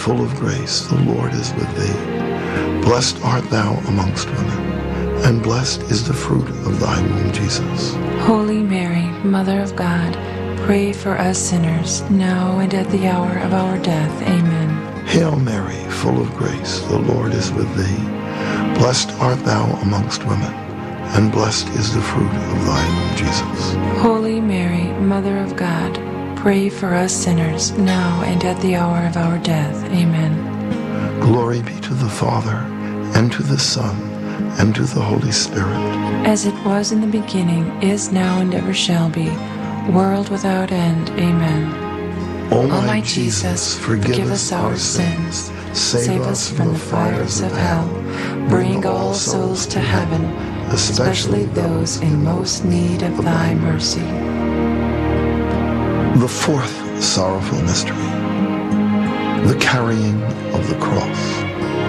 full of grace, the Lord is with thee. Blessed art thou amongst women, and blessed is the fruit of thy womb, Jesus. Holy Mary, Mother of God, pray for us sinners, now and at the hour of our death. Amen. Hail Mary, full of grace, the Lord is with thee. Blessed art thou amongst women, and blessed is the fruit of thy womb, Jesus. Holy Mary, Mother of God, pray for us sinners, now and at the hour of our death. Amen. Glory be to the Father, and to the Son, and to the Holy Spirit. As it was in the beginning, is now, and ever shall be, world without end. Amen. O my Jesus, forgive us our sins, save us from the fires of hell, bring all souls to heaven, especially those in most need of thy mercy. The fourth sorrowful mystery, the carrying of the cross.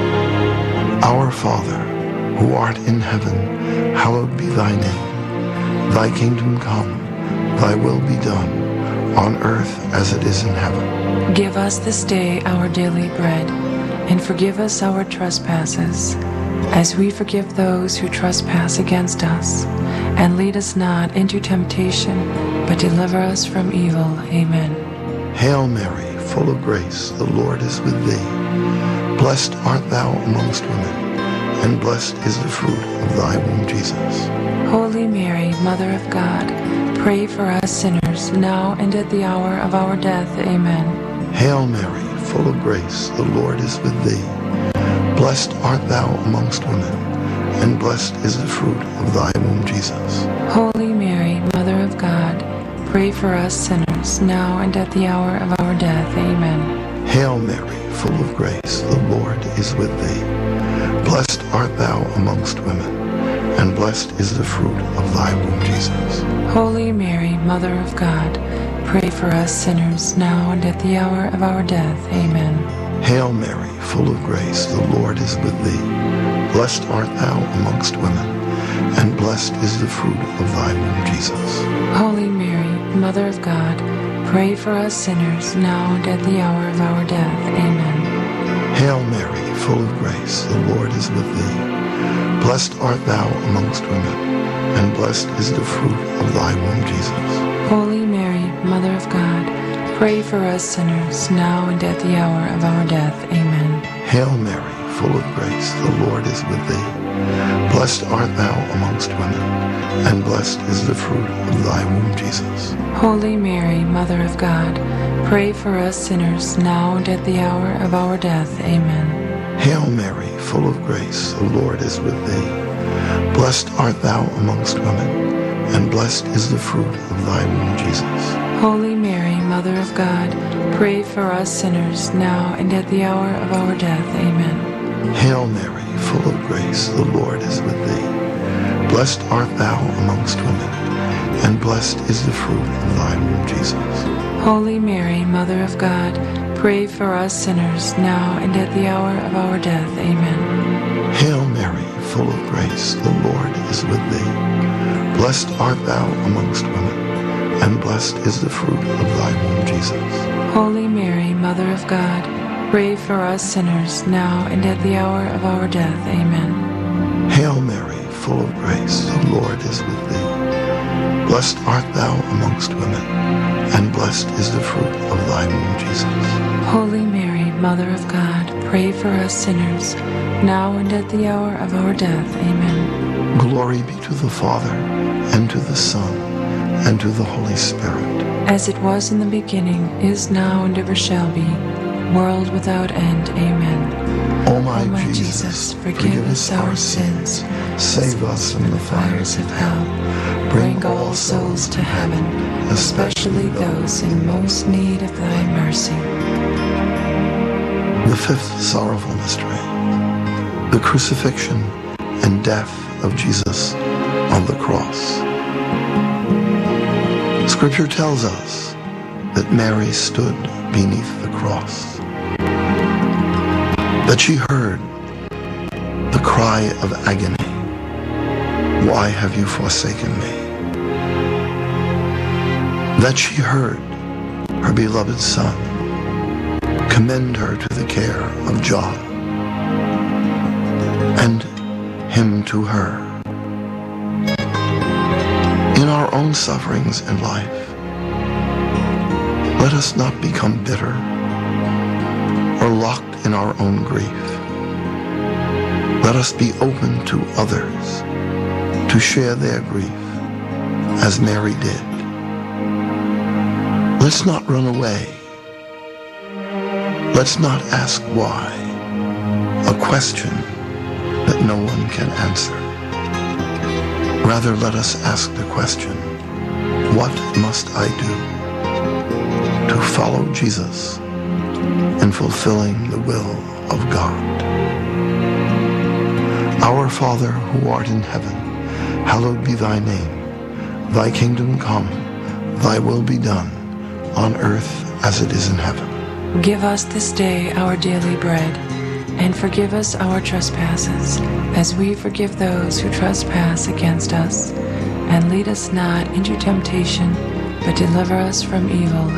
Our Father, who art in heaven, hallowed be thy name. Thy kingdom come, thy will be done, on earth as it is in heaven. Give us this day our daily bread, and forgive us our trespasses, as we forgive those who trespass against us. And lead us not into temptation, but deliver us from evil. Amen. Hail Mary, full of grace, the Lord is with thee. Blessed art thou amongst women, and blessed is the fruit of thy womb, Jesus. Holy Mary, Mother of God, pray for us sinners, now and at the hour of our death. Amen. Hail Mary, full of grace, the Lord is with thee. Blessed art thou amongst women, and blessed is the fruit of thy womb, Jesus. Holy Mary, Mother of God, pray for us sinners, now and at the hour of our death. Amen. Hail Mary, full of grace, the Lord is with thee. Blessed art thou amongst women, and blessed is the fruit of thy womb, Jesus. Holy Mary, Mother of God, pray for us sinners, now and at the hour of our death. Amen. Hail Mary, full of grace, the Lord is with thee. Blessed art thou amongst women, and blessed is the fruit of thy womb, Jesus. Holy Mary, Mother of God, pray for us sinners, now and at the hour of our death. Amen. Hail Mary, full of grace, the Lord is with thee. Blessed art thou amongst women, and blessed is the fruit of thy womb, Jesus. Holy Mary, Mother of God, pray for us sinners, now and at the hour of our death. Amen. Hail Mary, full of grace, the Lord is with thee. Blessed art thou amongst women, and blessed is the fruit of thy womb, Jesus. Holy Mary, Mother of God, pray for us sinners, now and at the hour of our death. Amen. Hail Mary, full of grace, the Lord is with thee. Blessed art thou amongst women, and blessed is the fruit of thy womb, Jesus. Holy Mary, Mother of God, pray for us sinners, now and at the hour of our death. Amen. Hail Mary, full of grace, the Lord is with thee. Blessed art thou amongst women, and blessed is the fruit of thy womb, Jesus. Holy Mary, Mother of God, pray for us sinners, now and at the hour of our death. Amen. Hail Mary, full of grace, the Lord is with thee. Blessed art thou amongst women, and blessed is the fruit of thy womb, Jesus. Holy Mary, Mother of God, pray for us sinners, now and at the hour of our death. Amen. Hail Mary, full of grace, the Lord is with thee. Blessed art thou amongst women, and blessed is the fruit of thy womb, Jesus. Holy Mary, Mother of God, pray for us sinners, now and at the hour of our death. Amen. Glory be to the Father, and to the Son, and to the Holy Spirit. As it was in the beginning, is now, and ever shall be, world without end. Amen. O my Jesus, forgive us our sins, save us from the fires of hell, bring all souls to heaven, especially those in most need of thy mercy. The fifth sorrowful mystery, the crucifixion and death of Jesus on the cross. Scripture tells us that Mary stood beneath the cross, that she heard the cry of agony, "Why have you forsaken me?" That she heard her beloved Son commend her to the care of John, and him to her. In our own sufferings in life, let us not become bitter or locked in our own grief. Let us be open to others to share their grief, as Mary did. Let's not run away. Let's not ask why, a question that no one can answer. Rather, let us ask the question, what must I do to follow Jesus in fulfilling the will of God? Our Father, who art in heaven, hallowed be thy name. Thy kingdom come, thy will be done, on earth as it is in heaven. Give us this day our daily bread, and forgive us our trespasses, as we forgive those who trespass against us. And lead us not into temptation, but deliver us from evil.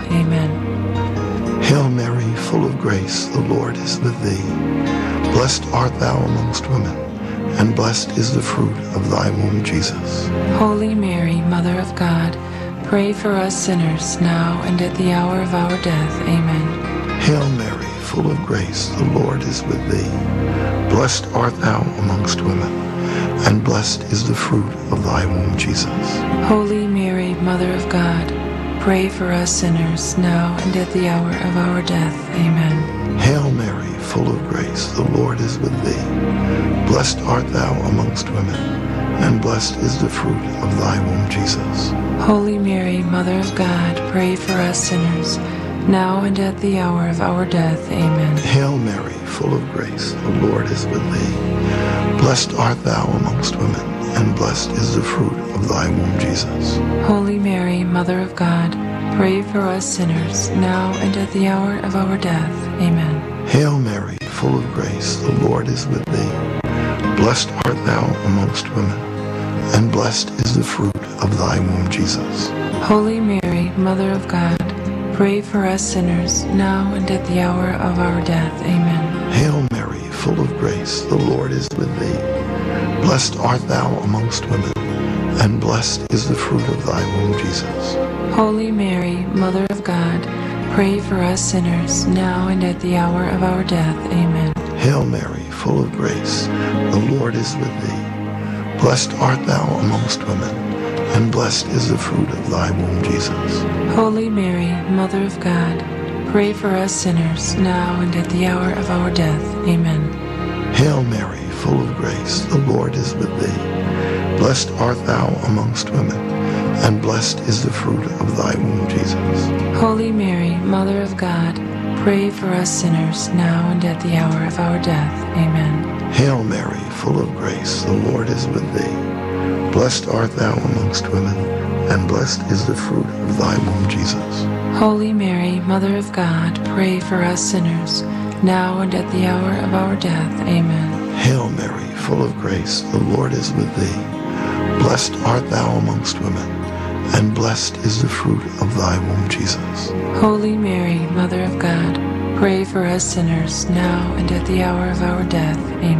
Amen. Hail Mary, full of grace, the Lord is with thee. Blessed art thou amongst women, and blessed is the fruit of thy womb, Jesus. Holy Mary, Mother of God, pray for us sinners, now and at the hour of our death. Amen. Hail Mary, full of grace, the Lord is with thee. Blessed art thou amongst women, and blessed is the fruit of thy womb, Jesus. Holy Mary, Mother of God, pray for us sinners, now and at the hour of our death. Amen. Hail Mary, full of grace, the Lord is with thee. Blessed art thou amongst women, and blessed is the fruit of thy womb, Jesus. Holy Mary, Mother of God, pray for us sinners, now and at the hour of our death. Amen. Hail Mary, full of grace, the Lord is with thee. Blessed art thou amongst women, and blessed is the fruit of thy womb, Jesus. Holy Mary, Mother of God, pray for us sinners, now and at the hour of our death. Amen. Hail Mary, full of grace, the Lord is with thee. Blessed art thou amongst women, and blessed is the fruit of thy womb, Jesus. Holy Mary, Mother of God, pray for us sinners, now and at the hour of our death. Amen. Hail Mary, full of grace, the Lord is with thee. Blessed art thou amongst women, and blessed is the fruit of thy womb, Jesus. Holy Mary, Mother of God, pray for us sinners, now and at the hour of our death. Amen. Hail Mary, full of grace, the Lord is with thee. Blessed art thou amongst women, and blessed is the fruit of thy womb, Jesus. Holy Mary, Mother of God, pray for us sinners, now and at the hour of our death. Amen. Hail Mary, full of grace, the Lord is with thee. Blessed art thou amongst women, and blessed is the fruit of thy womb, Jesus. Holy Mary, Mother of God, pray for us sinners, now and at the hour of our death. Amen. Hail Mary, full of grace, the Lord is with thee. Blessed art thou amongst women, and blessed is the fruit of thy womb, Jesus. Holy Mary, Mother of God, pray for us sinners, now and at the hour of our death. Amen. Hail Mary, full of grace, the Lord is with thee. Blessed art thou amongst women, and blessed is the fruit of thy womb, Jesus. Holy Mary, Mother of God, pray for us sinners, now and at the hour of our death.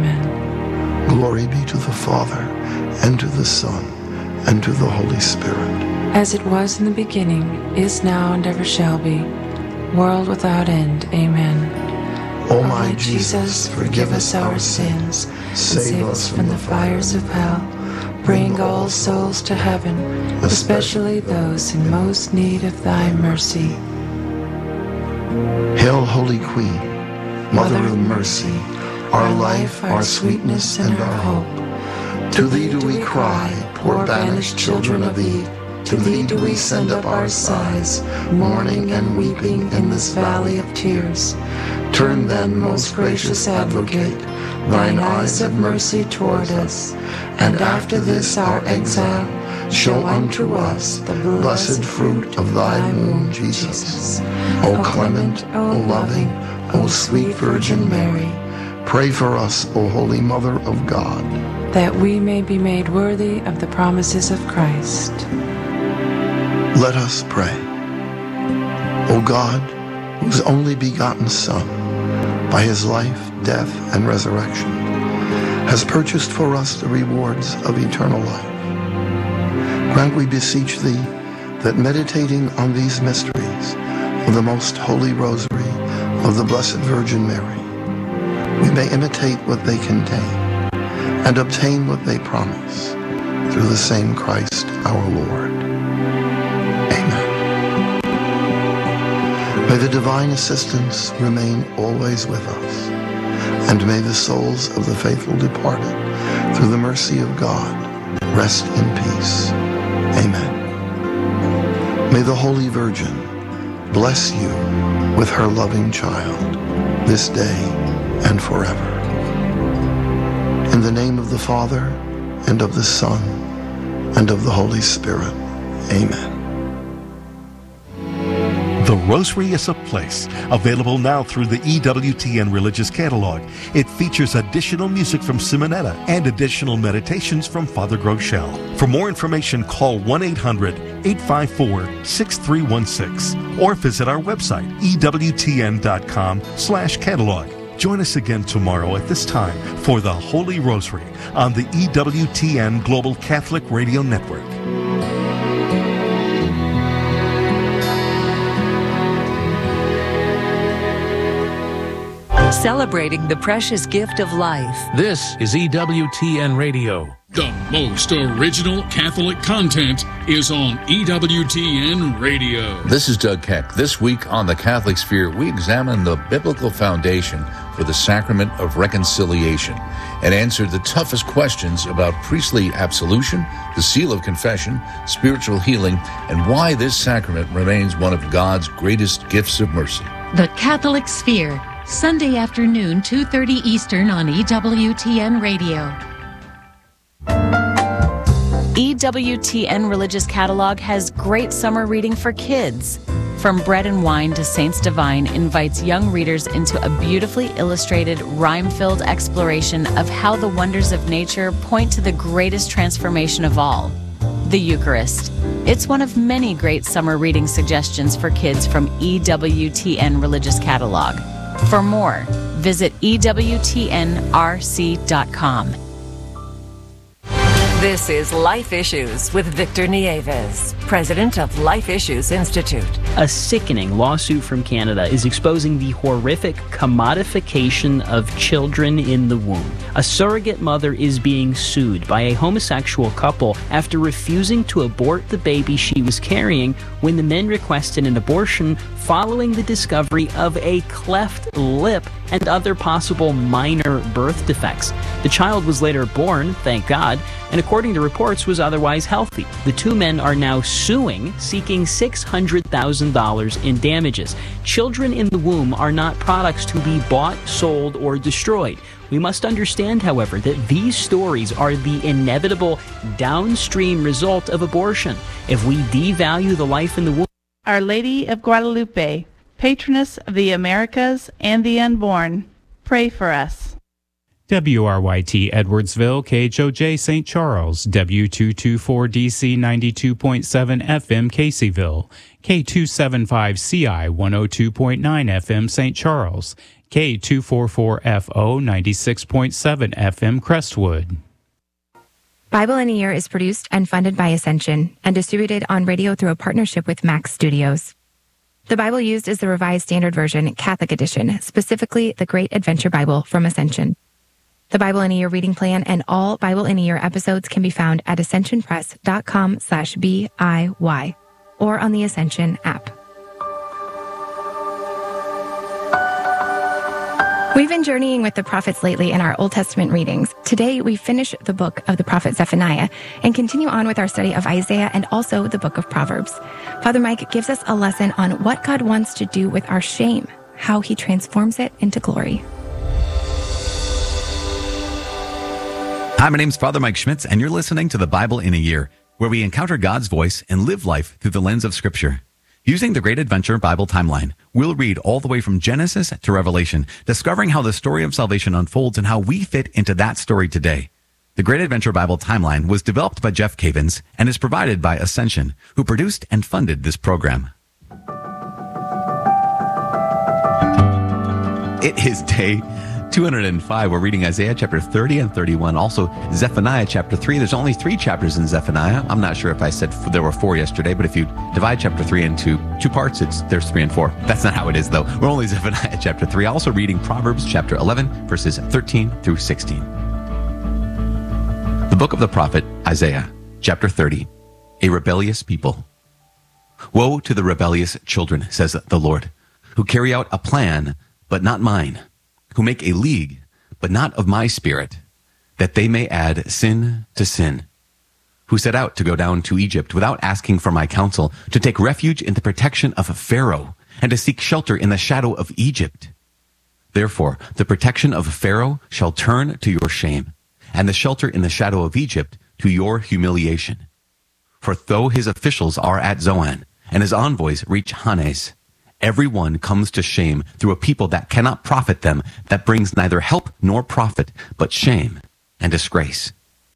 Amen. Glory be to the Father, and to the Son, and to the Holy Spirit. As it was in the beginning, is now, and ever shall be, world without end. Amen. O my Jesus, forgive us our sins, save us from the fires of hell. Bring all souls to heaven, especially those in most need of thy mercy. Hail, Holy Queen, Mother of mercy, our life, our sweetness, and our hope. To thee do we cry, poor banished children of Eve. To thee do we send up our sighs, mourning and weeping in this valley of tears. Turn then, most gracious Advocate, thine eyes of mercy toward us, and after this our exile, show unto us the blessed fruit of thy womb, Jesus. O clement, O loving, O sweet Virgin Mary, pray for us, O Holy Mother of God, that we may be made worthy of the promises of Christ. Let us pray. O God, whose only begotten Son, by his life, death, and resurrection, has purchased for us the rewards of eternal life. Grant, we beseech thee, that meditating on these mysteries of the most holy rosary of the Blessed Virgin Mary, we may imitate what they contain and obtain what they promise, through the same Christ our Lord. Amen. May the divine assistance remain always with us, and may the souls of the faithful departed, through the mercy of God, rest in peace. Amen. May the Holy Virgin bless you with her loving child, this day and forever. In the name of the Father, and of the Son, and of the Holy Spirit. Amen. The Rosary is a Place, available now through the EWTN Religious Catalog. It features additional music from Simonetta and additional meditations from Father Groeschel. For more information, call 1-800-854-6316 or visit our website, ewtn.com/catalog. Join us again tomorrow at this time for the Holy Rosary on the EWTN Global Catholic Radio Network. Celebrating the precious gift of life. This is EWTN Radio. The most original Catholic content is on EWTN Radio. This is Doug Keck. This week on The Catholic Sphere, we examine the biblical foundation for the sacrament of reconciliation and answer the toughest questions about priestly absolution, the seal of confession, spiritual healing, and why this sacrament remains one of God's greatest gifts of mercy. The Catholic Sphere, Sunday afternoon, 2:30 Eastern on EWTN Radio. EWTN Religious Catalog has great summer reading for kids. From Bread and Wine to Saints Divine invites young readers into a beautifully illustrated, rhyme-filled exploration of how the wonders of nature point to the greatest transformation of all, the Eucharist. It's one of many great summer reading suggestions for kids from EWTN Religious Catalog. For more, visit EWTNRC.com. This is Life Issues with Victor Nieves, president of Life Issues Institute. A sickening lawsuit from Canada is exposing the horrific commodification of children in the womb. A surrogate mother is being sued by a homosexual couple after refusing to abort the baby she was carrying when the men requested an abortion following the discovery of a cleft lip and other possible minor birth defects. The child was later born, thank God, and according to reports was otherwise healthy. The two men are now suing, seeking $600,000 in damages. Children in the womb are not products to be bought, sold, or destroyed. We must understand, however, that these stories are the inevitable downstream result of abortion. If we devalue the life in the womb... Our Lady of Guadalupe, patroness of the Americas and the unborn, pray for us. WRYT Edwardsville, KHOJ St. Charles, W224DC 92.7 FM Caseyville, K275CI 102.9 FM St. Charles, K244FO 96.7 FM Crestwood. Bible in a Year is produced and funded by Ascension and distributed on radio through a partnership with Max Studios. The Bible used is the Revised Standard Version, Catholic Edition, specifically the Great Adventure Bible from Ascension. The Bible in a Year reading plan and all Bible in a Year episodes can be found at ascensionpress.com/BIY or on the Ascension app. We've been journeying with the prophets lately in our Old Testament readings. Today, we finish the book of the prophet Zephaniah and continue on with our study of Isaiah and also the book of Proverbs. Father Mike gives us a lesson on what God wants to do with our shame, how he transforms it into glory. Hi, my name's Father Mike Schmitz, and you're listening to the Bible in a Year, where we encounter God's voice and live life through the lens of Scripture. Using the Great Adventure Bible Timeline, we'll read all the way from Genesis to Revelation, discovering how the story of salvation unfolds and how we fit into that story today. The Great Adventure Bible Timeline was developed by Jeff Cavins and is provided by Ascension, who produced and funded this program. It is day 205. We're reading Isaiah chapter 30 and 31. Also, Zephaniah chapter 3. There's only 3 chapters in Zephaniah. I'm not sure if I said there were 4 yesterday, but if you divide chapter 3 into 2 parts, there's 3 and 4. That's not how it is, though. We're only Zephaniah chapter 3. Also reading Proverbs chapter 11, verses 13 through 16. The book of the prophet Isaiah, chapter 30. A rebellious people. Woe to the rebellious children, says the Lord, who carry out a plan, but not mine, who make a league, but not of my spirit, that they may add sin to sin, who set out to go down to Egypt without asking for my counsel, to take refuge in the protection of Pharaoh, and to seek shelter in the shadow of Egypt. Therefore, the protection of Pharaoh shall turn to your shame, and the shelter in the shadow of Egypt to your humiliation. For though his officials are at Zoan, and his envoys reach Hanes, every one comes to shame through a people that cannot profit them, that brings neither help nor profit, but shame and disgrace.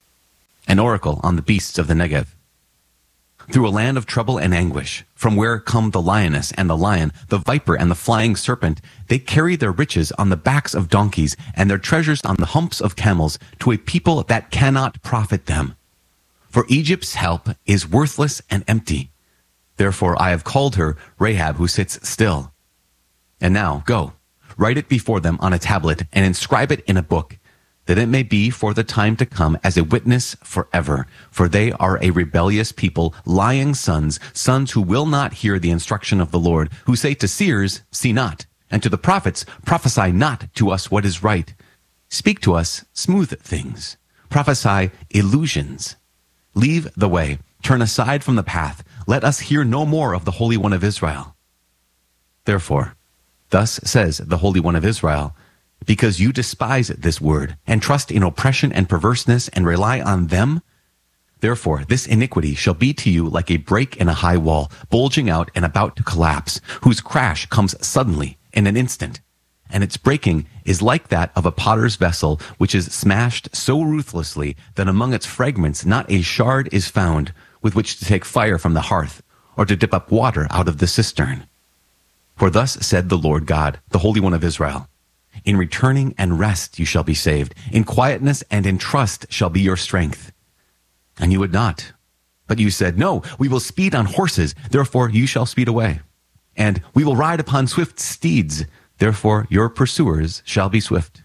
An oracle on the beasts of the Negev. Through a land of trouble and anguish, from where come the lioness and the lion, the viper and the flying serpent, they carry their riches on the backs of donkeys and their treasures on the humps of camels, to a people that cannot profit them. For Egypt's help is worthless and empty. Therefore I have called her Rahab, who sits still. And now go, write it before them on a tablet, and inscribe it in a book, that it may be for the time to come as a witness forever. For they are a rebellious people, lying sons, sons who will not hear the instruction of the Lord, who say to seers, see not, and to the prophets, prophesy not to us what is right. Speak to us smooth things, prophesy illusions. Leave the way, turn aside from the path. Let us hear no more of the Holy One of Israel. Therefore, thus says the Holy One of Israel, because you despise this word, and trust in oppression and perverseness, and rely on them, therefore this iniquity shall be to you like a break in a high wall, bulging out and about to collapse, whose crash comes suddenly in an instant. And its breaking is like that of a potter's vessel, which is smashed so ruthlessly that among its fragments not a shard is found with which to take fire from the hearth, or to dip up water out of the cistern. For thus said the Lord God, the Holy One of Israel, in returning and rest you shall be saved, in quietness and in trust shall be your strength. And you would not. But you said, no, we will speed on horses, therefore you shall speed away. And we will ride upon swift steeds, therefore your pursuers shall be swift.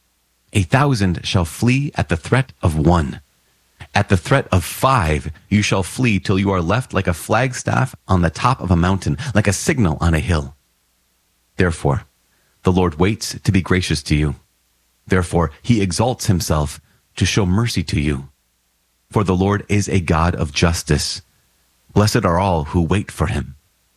1,000 shall flee at the threat of 1. At the threat of 5 you shall flee till you are left like a flagstaff on the top of a mountain, like a signal on a hill. Therefore, the Lord waits to be gracious to you. Therefore, he exalts himself to show mercy to you. For the Lord is a God of justice. Blessed are all who wait for him.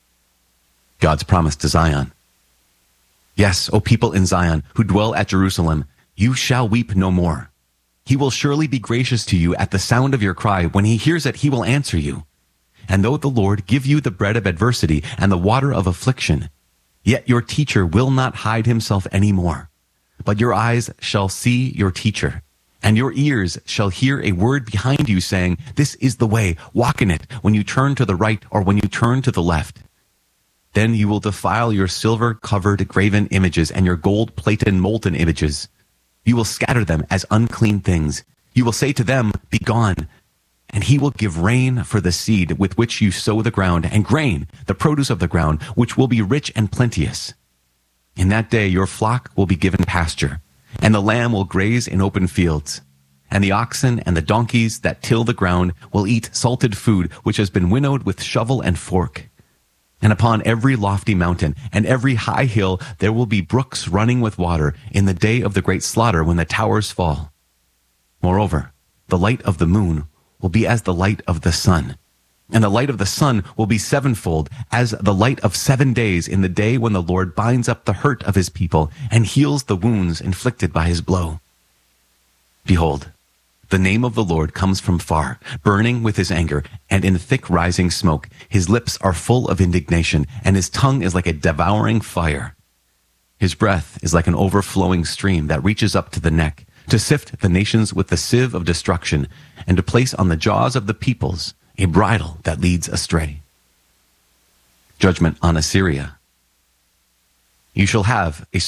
God's promise to Zion. Yes, O people in Zion, who dwell at Jerusalem, you shall weep no more. He will surely be gracious to you at the sound of your cry. When he hears it, he will answer you. And though the Lord give you the bread of adversity and the water of affliction, yet your teacher will not hide himself any more. But your eyes shall see your teacher, and your ears shall hear a word behind you saying, this is the way, walk in it, when you turn to the right or when you turn to the left. Then you will defile your silver-covered graven images and your gold-plated molten images. You will scatter them as unclean things. You will say to them, be gone. And he will give rain for the seed with which you sow the ground, and grain, the produce of the ground, which will be rich and plenteous. In that day your flock will be given pasture, and the lamb will graze in open fields. And the oxen and the donkeys that till the ground will eat salted food, which has been winnowed with shovel and fork. And upon every lofty mountain and every high hill there will be brooks running with water in the day of the great slaughter when the towers fall. Moreover, the light of the moon will be as the light of the sun, and the light of the sun will be sevenfold as the light of 7 days in the day when the Lord binds up the hurt of his people and heals the wounds inflicted by his blow. Behold, the name of the Lord comes from far, burning with his anger, and in thick rising smoke. His lips are full of indignation, and his tongue is like a devouring fire. His breath is like an overflowing stream that reaches up to the neck, to sift the nations with the sieve of destruction, and to place on the jaws of the peoples a bridle that leads astray. Judgment on Assyria. You shall have a song,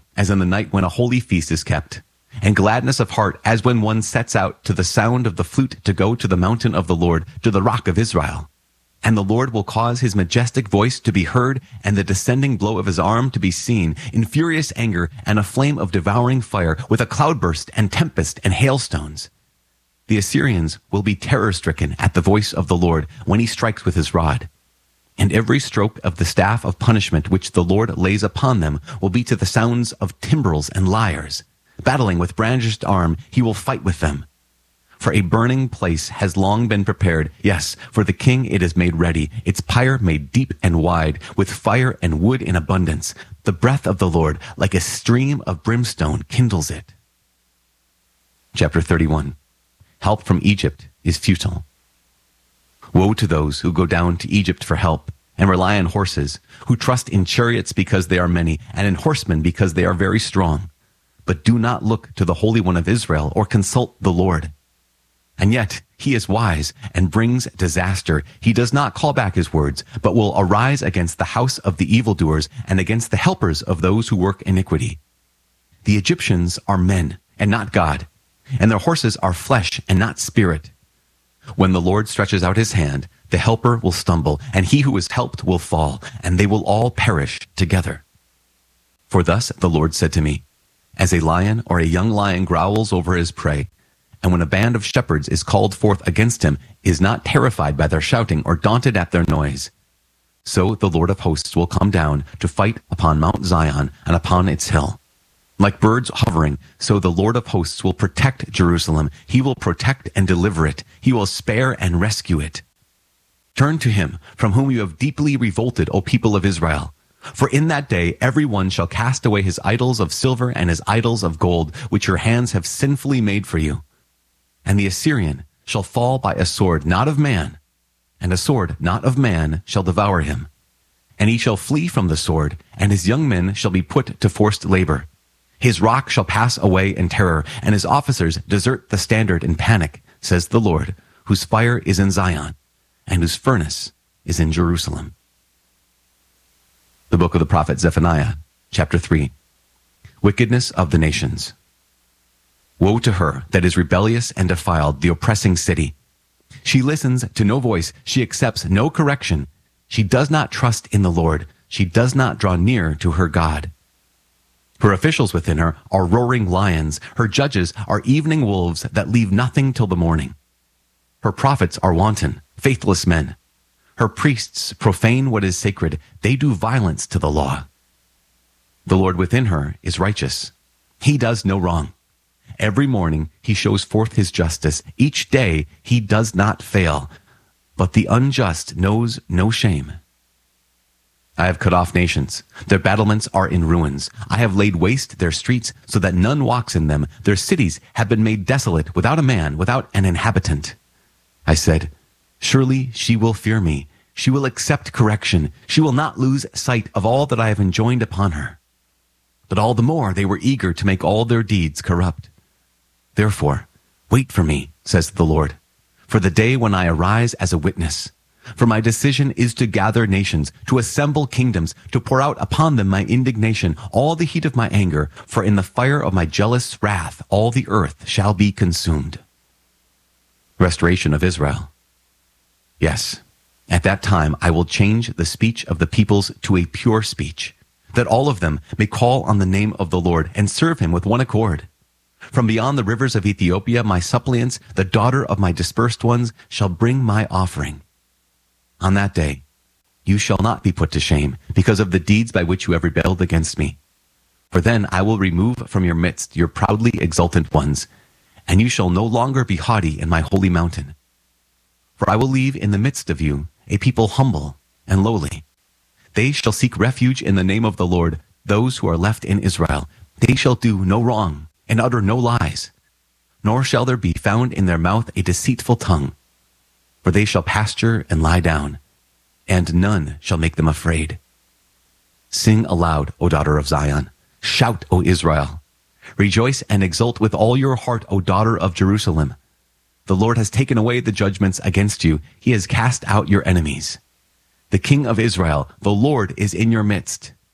as in the night when a holy feast is kept, and gladness of heart as when one sets out to the sound of the flute to go to the mountain of the Lord, to the rock of Israel. And the Lord will cause his majestic voice to be heard, and the descending blow of his arm to be seen, in furious anger and a flame of devouring fire, with a cloudburst and tempest and hailstones. The Assyrians will be terror-stricken at the voice of the Lord when he strikes with his rod. And every stroke of the staff of punishment which the Lord lays upon them will be to the sounds of timbrels and lyres. Battling with brandished arm, he will fight with them. For a burning place has long been prepared. Yes, for the king it is made ready, its pyre made deep and wide, with fire and wood in abundance. The breath of the Lord, like a stream of brimstone, kindles it. Chapter 31. Help from Egypt is futile. Woe to those who go down to Egypt for help, and rely on horses, who trust in chariots because they are many, and in horsemen because they are very strong. But do not look to the Holy One of Israel, or consult the Lord. And yet he is wise and brings disaster. He does not call back his words, but will arise against the house of the evildoers and against the helpers of those who work iniquity. The Egyptians are men and not God, and their horses are flesh and not spirit. When the Lord stretches out his hand, the helper will stumble, and he who is helped will fall, and they will all perish together. For thus the Lord said to me, as a lion or a young lion growls over his prey, and when a band of shepherds is called forth against him, is not terrified by their shouting or daunted at their noise. So the Lord of hosts will come down to fight upon Mount Zion and upon its hill. Like birds hovering, so the Lord of hosts will protect Jerusalem. He will protect and deliver it. He will spare and rescue it. Turn to him, from whom you have deeply revolted, O people of Israel. For in that day every one shall cast away his idols of silver and his idols of gold, which your hands have sinfully made for you. And the Assyrian shall fall by a sword not of man, and a sword not of man shall devour him. And he shall flee from the sword, and his young men shall be put to forced labor. His rock shall pass away in terror, and his officers desert the standard in panic, says the Lord, whose fire is in Zion, and whose furnace is in Jerusalem. The book of the prophet Zephaniah, chapter 3. Wickedness of the nations. Woe to her that is rebellious and defiled, the oppressing city. She listens to no voice. She accepts no correction. She does not trust in the Lord. She does not draw near to her God. Her officials within her are roaring lions. Her judges are evening wolves that leave nothing till the morning. Her prophets are wanton, faithless men. Her priests profane what is sacred. They do violence to the law. The Lord within her is righteous. He does no wrong. Every morning he shows forth his justice. Each day he does not fail. But the unjust knows no shame. I have cut off nations. Their battlements are in ruins. I have laid waste their streets so that none walks in them. Their cities have been made desolate, without a man, without an inhabitant. I said, surely she will fear me. She will accept correction. She will not lose sight of all that I have enjoined upon her. But all the more they were eager to make all their deeds corrupt. Therefore, wait for me, says the Lord, for the day when I arise as a witness. For my decision is to gather nations, to assemble kingdoms, to pour out upon them my indignation, all the heat of my anger, for in the fire of my jealous wrath all the earth shall be consumed. Restoration of Israel. Yes, at that time I will change the speech of the peoples to a pure speech, that all of them may call on the name of the Lord and serve him with one accord. From beyond the rivers of Ethiopia, my suppliants, the daughter of my dispersed ones, shall bring my offering. On that day, you shall not be put to shame because of the deeds by which you have rebelled against me. For then I will remove from your midst your proudly exultant ones, and you shall no longer be haughty in my holy mountain. For I will leave in the midst of you a people humble and lowly. They shall seek refuge in the name of the Lord, those who are left in Israel. They shall do no wrong and utter no lies, nor shall there be found in their mouth a deceitful tongue. For they shall pasture and lie down, and none shall make them afraid. Sing aloud, O daughter of Zion. Shout, O Israel. Rejoice and exult with all your heart, O daughter of Jerusalem. The Lord has taken away the judgments against you. He has cast out your enemies. The King of Israel, the Lord, is in your midst.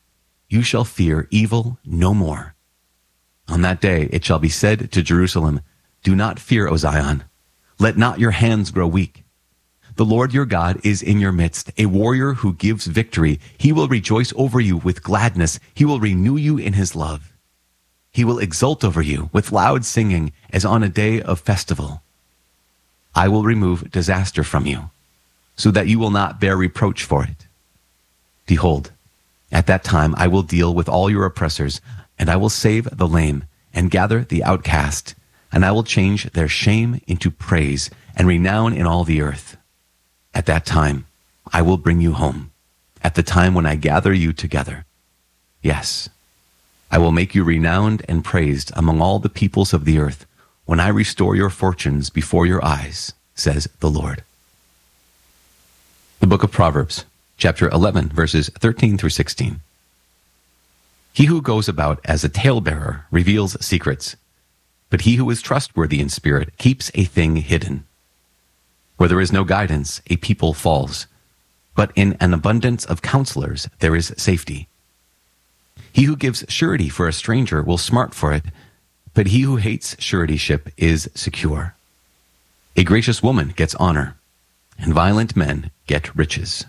you shall fear evil no more. On that day it shall be said to Jerusalem, do not fear, O Zion. Let not your hands grow weak. The Lord your God is in your midst, a warrior who gives victory. He will rejoice over you with gladness. He will renew you in his love. He will exult over you with loud singing as on a day of festival. I will remove disaster from you, so that you will not bear reproach for it. Behold, at that time I will deal with all your oppressors, and I will save the lame and gather the outcast, and I will change their shame into praise and renown in all the earth. At that time I will bring you home, at the time when I gather you together. Yes, I will make you renowned and praised among all the peoples of the earth, when I restore your fortunes before your eyes, says the Lord. The book of Proverbs, chapter 11, verses 13 through 16. He who goes about as a talebearer reveals secrets, but he who is trustworthy in spirit keeps a thing hidden. Where there is no guidance, a people falls, but in an abundance of counselors there is safety. He who gives surety for a stranger will smart for it, but he who hates suretyship is secure. A gracious woman gets honor, and violent men get riches.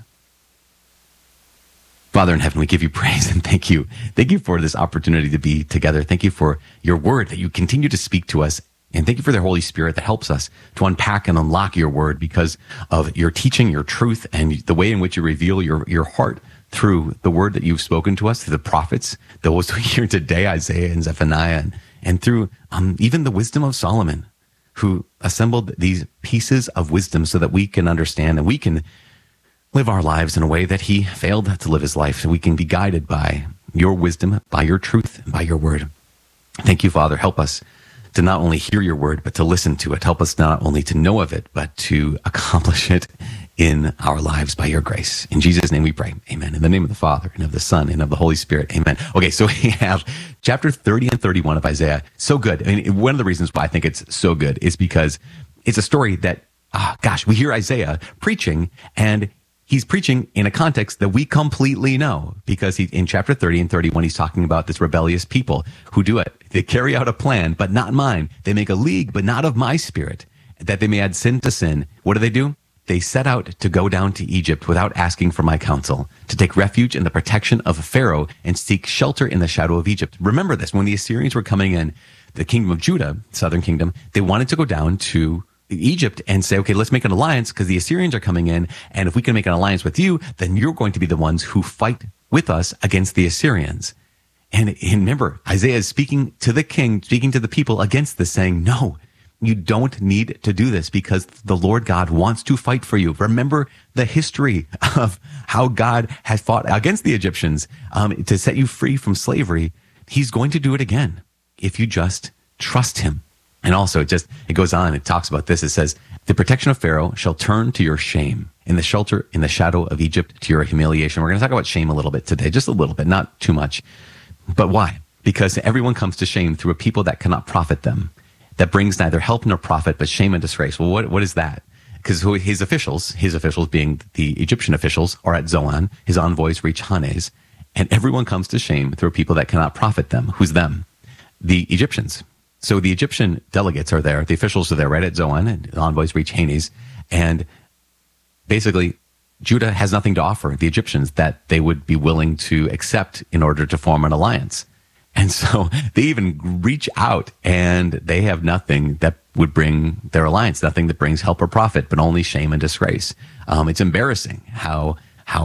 Father in heaven, we give you praise and thank you. Thank you for this opportunity to be together. Thank you for your word that you continue to speak to us. And thank you for the Holy Spirit that helps us to unpack and unlock your word because of your teaching, your truth, and the way in which you reveal your heart through the word that you've spoken to us, through the prophets, those we hear today, Isaiah and Zephaniah, and through even the wisdom of Solomon, who assembled these pieces of wisdom so that we can understand and we can live our lives in a way that he failed to live his life, so we can be guided by your wisdom, by your truth, and by your word. Thank you, Father. Help us to not only hear your word, but to listen to it. Help us not only to know of it, but to accomplish it in our lives by your grace. In Jesus' name we pray. Amen. In the name of the Father, and of the Son, and of the Holy Spirit. Amen. Okay, so we have chapter 30 and 31 of Isaiah. So good. I mean, one of the reasons why I think it's so good is because it's a story that, we hear Isaiah preaching, and he's preaching in a context that we completely know, because in chapter 30 and 31, he's talking about this rebellious people who do it. They carry out a plan, but not mine. They make a league, but not of my spirit, that they may add sin to sin. What do? They set out to go down to Egypt without asking for my counsel, to take refuge in the protection of Pharaoh and seek shelter in the shadow of Egypt. Remember this, when the Assyrians were coming in, the kingdom of Judah, southern kingdom, they wanted to go down to Egypt and say, okay, let's make an alliance because the Assyrians are coming in. And if we can make an alliance with you, then you're going to be the ones who fight with us against the Assyrians. And remember, Isaiah is speaking to the king, speaking to the people against this, saying, no, you don't need to do this because the Lord God wants to fight for you. Remember the history of how God has fought against the Egyptians to set you free from slavery. He's going to do it again if you just trust him. And also, it goes on, it talks about this. It says, the protection of Pharaoh shall turn to your shame, in the shelter, in the shadow of Egypt, to your humiliation. We're going to talk about shame a little bit today, just a little bit, not too much. But why? Because everyone comes to shame through a people that cannot profit them, that brings neither help nor profit, but shame and disgrace. Well, what is that? Because his officials being the Egyptian officials, are at Zoan. His envoys reach Hanes, and everyone comes to shame through people that cannot profit them. Who's them? The Egyptians. So the Egyptian delegates are there. The officials are there right at Zoan, and the envoys reach Hanes. And basically, Judah has nothing to offer the Egyptians that they would be willing to accept in order to form an alliance. And so they even reach out, and they have nothing that would bring their alliance, nothing that brings help or profit, but only shame and disgrace. It's embarrassing how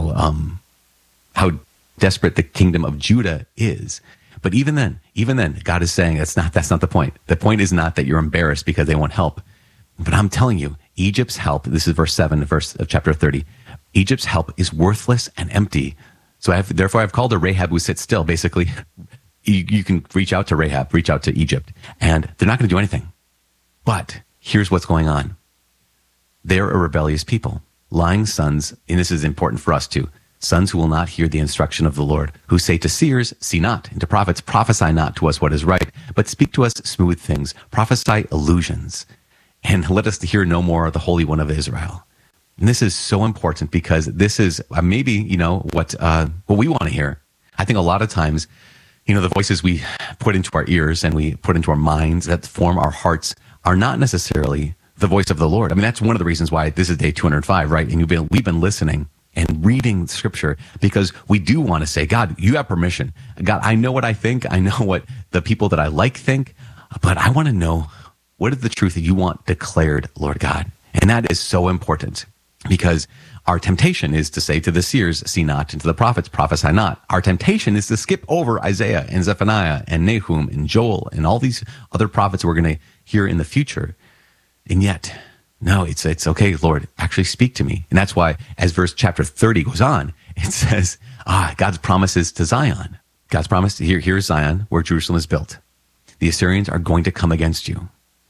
desperate the kingdom of Judah is. But even then, God is saying that's not the point. The point is not that you're embarrassed because they won't help. But I'm telling you, Egypt's help, this is verse 7 of chapter 30, Egypt's help is worthless and empty. So therefore I've called her Rahab who sits still. Basically, you can reach out to Rahab, reach out to Egypt, and they're not going to do anything. But here's what's going on. They're a rebellious people, lying sons, and this is important for us too. Sons who will not hear the instruction of the Lord, who say to seers, see not, and to prophets, prophesy not to us what is right, but speak to us smooth things, prophesy illusions, and let us hear no more of the Holy One of Israel. And this is so important because this is maybe, what we want to hear. I think a lot of times, the voices we put into our ears and we put into our minds that form our hearts are not necessarily the voice of the Lord. I mean, that's one of the reasons why this is day 205, right? And we've been listening and reading scripture because we do want to say, God, you have permission. God, I know what I think. I know what the people that I like think, but I want to know what is the truth that you want declared, Lord God. And that is so important because our temptation is to say to the seers, see not, and to the prophets, prophesy not. Our temptation is to skip over Isaiah and Zephaniah and Nahum and Joel and all these other prophets we're going to hear in the future. And yet, no, it's okay, Lord, actually speak to me. And that's why, as chapter 30 goes on, it says, God's promises to Zion. God's promise, here's Zion, where Jerusalem is built. The Assyrians are going to come against you.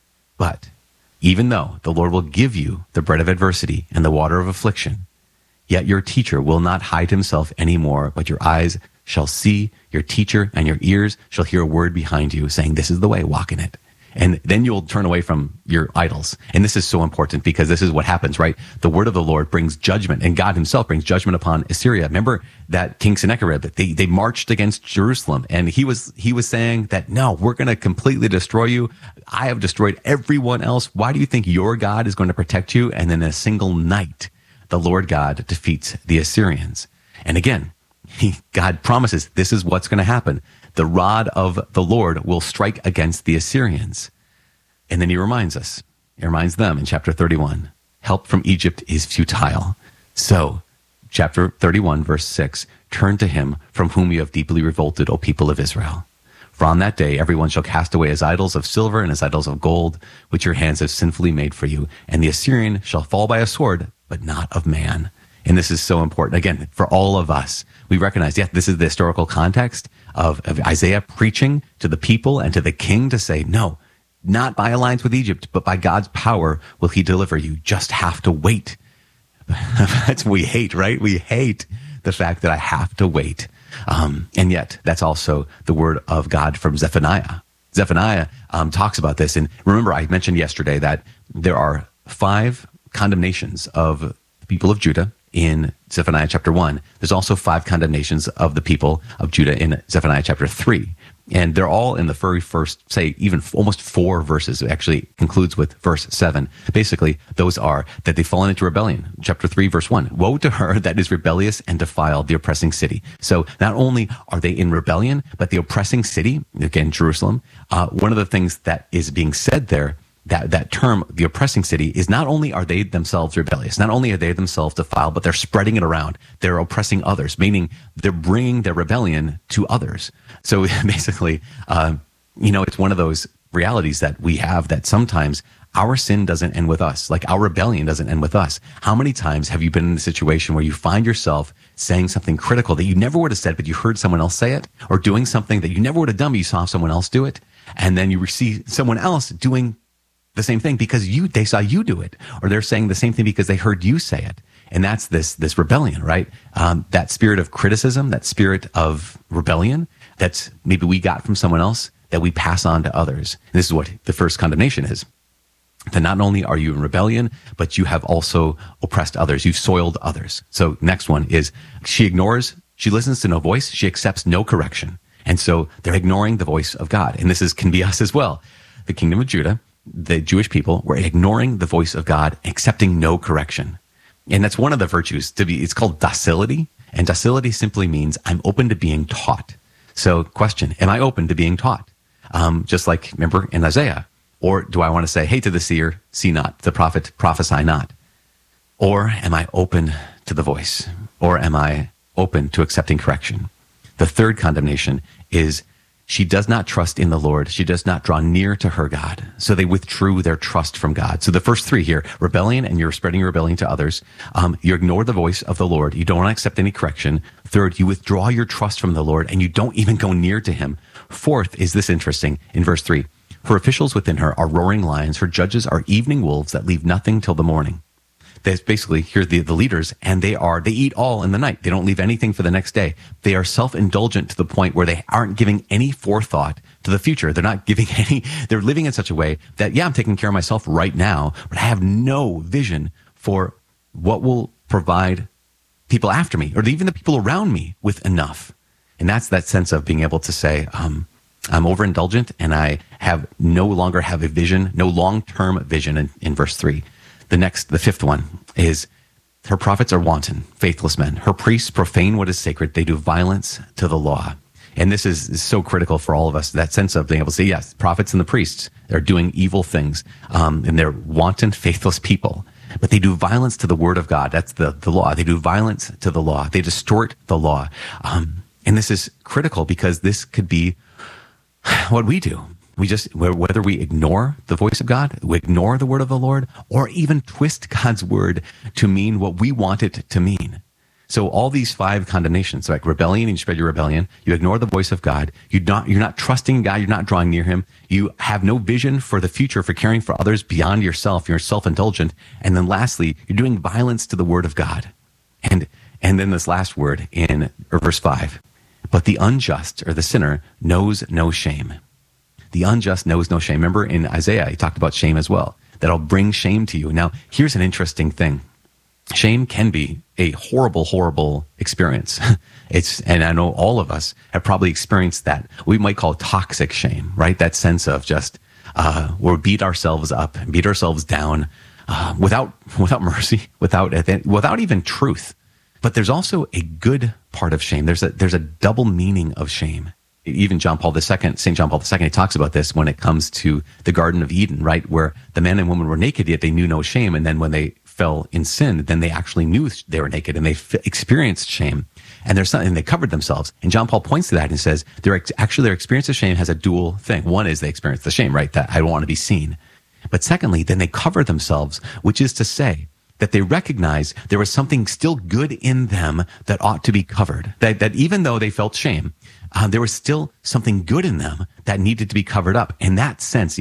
But even though the Lord will give you the bread of adversity and the water of affliction, yet your teacher will not hide himself anymore, but your eyes shall see your teacher and your ears shall hear a word behind you saying, this is the way, walk in it. And then you'll turn away from your idols. And this is so important because this is what happens, right? The word of the Lord brings judgment, and God himself brings judgment upon Assyria. Remember that King Sennacherib, they marched against Jerusalem, and he was saying that, no, we're going to completely destroy you. I have destroyed everyone else. Why do you think your God is going to protect you? And in a single night, the Lord God defeats the Assyrians. And again, God promises this is what's going to happen. The rod of the Lord will strike against the Assyrians. And then he reminds them in chapter 31, help from Egypt is futile. So, chapter 31, verse 6, turn to him from whom you have deeply revolted, O people of Israel. For on that day, everyone shall cast away his idols of silver and his idols of gold, which your hands have sinfully made for you. And the Assyrian shall fall by a sword, but not of man. And this is so important. Again, for all of us, we recognize, this is the historical context of Isaiah preaching to the people and to the king to say, no, not by alliance with Egypt, but by God's power will he deliver you. Just have to wait. That's what we hate, right? We hate the fact that I have to wait. And yet that's also the word of God from Zephaniah. Zephaniah talks about this. And remember, I mentioned yesterday that there are 5 condemnations of the people of Judah in Zephaniah chapter 1. There's also 5 condemnations of the people of Judah in Zephaniah chapter 3. And they're all in the very first, say, even almost 4 verses. It actually concludes with verse 7. Basically, those are that they've fallen into rebellion. Chapter 3, verse 1. Woe to her that is rebellious and defiled the oppressing city. So not only are they in rebellion, but the oppressing city, again, Jerusalem, one of the things that is being said there, that term, the oppressing city, is not only are they themselves rebellious, not only are they themselves defiled, but they're spreading it around. They're oppressing others, meaning they're bringing their rebellion to others. So basically, it's one of those realities that we have that sometimes our sin doesn't end with us, like our rebellion doesn't end with us. How many times have you been in a situation where you find yourself saying something critical that you never would have said, but you heard someone else say it, or doing something that you never would have done, but you saw someone else do it, and then you see someone else doing the same thing because they saw you do it, or they're saying the same thing because they heard you say it. And that's this rebellion, right? That spirit of criticism, that spirit of rebellion that's maybe we got from someone else that we pass on to others. And this is what the first condemnation is. That not only are you in rebellion, but you have also oppressed others. You've soiled others. So next one is she listens to no voice. She accepts no correction. And so they're ignoring the voice of God. And this can be us as well. The kingdom of Judah, the Jewish people, were ignoring the voice of God, accepting no correction. And that's one of the virtues it's called docility. And docility simply means I'm open to being taught. So question, am I open to being taught? Just like, remember in Isaiah, or do I want to say, hey, to the seer, see not, the prophet, prophesy not? Or am I open to the voice? Or am I open to accepting correction? The third condemnation is she does not trust in the Lord. She does not draw near to her God. So they withdrew their trust from God. So the first 3 here, rebellion, and you're spreading your rebellion to others. You ignore the voice of the Lord. You don't want to accept any correction. Third, you withdraw your trust from the Lord and you don't even go near to him. Fourth is this interesting in verse 3. Her officials within her are roaring lions. Her judges are evening wolves that leave nothing till the morning. That's basically, here's the leaders, and they eat all in the night. They don't leave anything for the next day. They are self-indulgent to the point where they aren't giving any forethought to the future. They're not giving they're living in such a way that, I'm taking care of myself right now, but I have no vision for what will provide people after me, or even the people around me, with enough. And that's that sense of being able to say, I'm overindulgent and I no longer have a vision, no long-term vision in verse 3. The fifth one is, her prophets are wanton, faithless men. Her priests profane what is sacred. They do violence to the law. And this is so critical for all of us, that sense of being able to say, yes, prophets and the priests, they're doing evil things, and they're wanton, faithless people. But they do violence to the word of God. That's the law. They do violence to the law. They distort the law. And this is critical because this could be what we do. Whether we ignore the voice of God, we ignore the word of the Lord, or even twist God's word to mean what we want it to mean. So all these 5 condemnations, like rebellion, you spread your rebellion, you ignore the voice of God, you're not trusting God, you're not drawing near him, you have no vision for the future, for caring for others beyond yourself, you're self-indulgent, and then lastly, you're doing violence to the word of God. And then this last word in verse 5, but the unjust, or the sinner, knows no shame. The unjust knows no shame. Remember in Isaiah, he talked about shame as well. That'll bring shame to you. Now, here's an interesting thing. Shame can be a horrible, horrible experience. And I know all of us have probably experienced that. We might call toxic shame, right? That sense of just, we'll beat ourselves up, beat ourselves down, without mercy, without even truth. But there's also a good part of shame. There's a double meaning of shame. Even St. John Paul II, he talks about this when it comes to the Garden of Eden, right? Where the man and woman were naked, yet they knew no shame. And then when they fell in sin, then they actually knew they were naked and they experienced shame. And they covered themselves. And John Paul points to that and says, their experience of shame has a dual thing. One is they experience the shame, right? That I don't want to be seen. But secondly, then they cover themselves, which is to say that they recognize there was something still good in them that ought to be covered. That even though they felt shame, there was still something good in them that needed to be covered up. In that sense,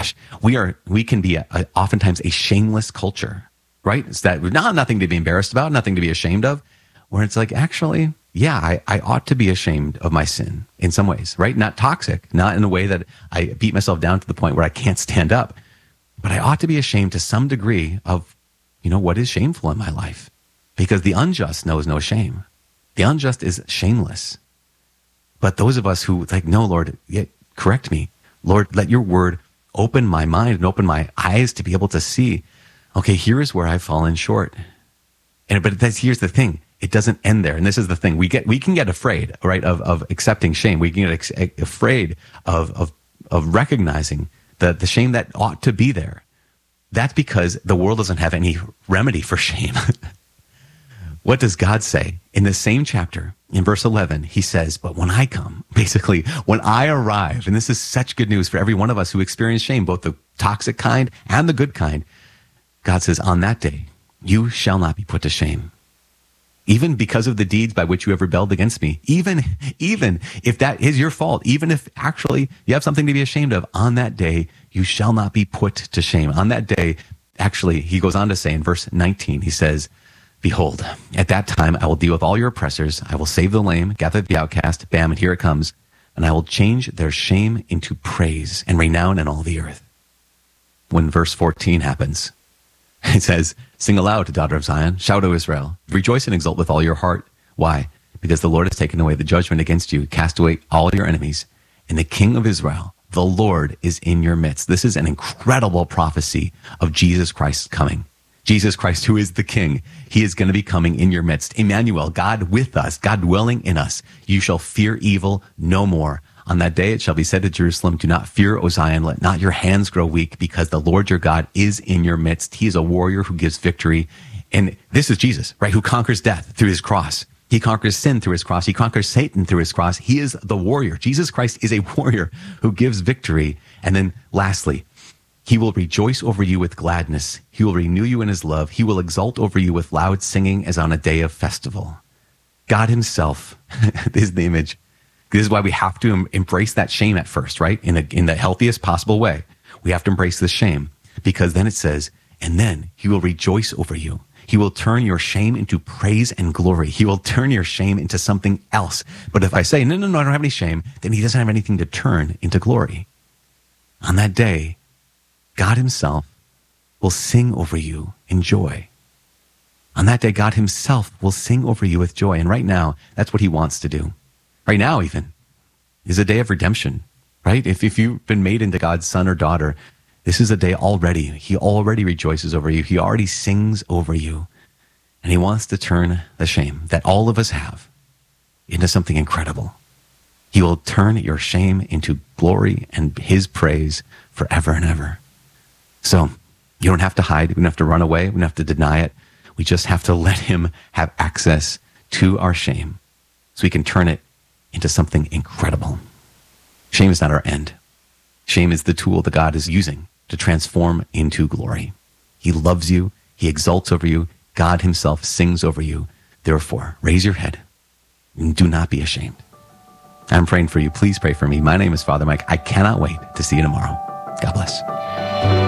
we can be oftentimes a shameless culture, right? It's that nothing to be embarrassed about, nothing to be ashamed of, where it's like, actually, yeah, I ought to be ashamed of my sin in some ways, right? Not toxic, not in a way that I beat myself down to the point where I can't stand up, but I ought to be ashamed to some degree of, what is shameful in my life, because the unjust knows no shame. The unjust is shameless. But those of us who like, no, Lord, correct me. Lord, let your word open my mind and open my eyes to be able to see, okay, here is where I've fallen short. But here's the thing. It doesn't end there. And this is the thing. We can get afraid, right, of accepting shame. We can get afraid of recognizing the shame that ought to be there. That's because the world doesn't have any remedy for shame. What does God say? In the same chapter, in verse 11, he says, but when I come, basically, when I arrive, and this is such good news for every one of us who experience shame, both the toxic kind and the good kind, God says, on that day, you shall not be put to shame. Even because of the deeds by which you have rebelled against me, even if that is your fault, even if actually you have something to be ashamed of, on that day, you shall not be put to shame. On that day, actually, he goes on to say in verse 19, he says, behold, at that time, I will deal with all your oppressors. I will save the lame, gather the outcast. Bam, and here it comes. And I will change their shame into praise and renown in all the earth. When verse 14 happens, it says, sing aloud to daughter of Zion, shout, O Israel, rejoice and exult with all your heart. Why? Because the Lord has taken away the judgment against you, cast away all your enemies, and the King of Israel, the Lord, is in your midst. This is an incredible prophecy of Jesus Christ coming. Jesus Christ, who is the King, he is going to be coming in your midst. Emmanuel, God with us, God dwelling in us. You shall fear evil no more. On that day it shall be said to Jerusalem, do not fear, O Zion, let not your hands grow weak, because the Lord your God is in your midst. He is a warrior who gives victory. And this is Jesus, right, who conquers death through his cross. He conquers sin through his cross. He conquers Satan through his cross. He is the warrior. Jesus Christ is a warrior who gives victory. And then lastly, he will rejoice over you with gladness. He will renew you in his love. He will exult over you with loud singing as on a day of festival. God himself is the image. This is why we have to embrace that shame at first, right? In the healthiest possible way. We have to embrace the shame, because then it says, and then he will rejoice over you. He will turn your shame into praise and glory. He will turn your shame into something else. But if I say, no, I don't have any shame, then he doesn't have anything to turn into glory. On that day, God himself will sing over you in joy. On that day, God himself will sing over you with joy. And right now, that's what he wants to do. Right now, even, is a day of redemption, right? If you've been made into God's son or daughter, this is a day already. He already rejoices over you. He already sings over you. And he wants to turn the shame that all of us have into something incredible. He will turn your shame into glory and his praise forever and ever. So you don't have to hide. We don't have to run away. We don't have to deny it. We just have to let him have access to our shame so we can turn it into something incredible. Shame is not our end. Shame is the tool that God is using to transform into glory. He loves you. He exalts over you. God himself sings over you. Therefore, raise your head and do not be ashamed. I'm praying for you. Please pray for me. My name is Father Mike. I cannot wait to see you tomorrow. God bless.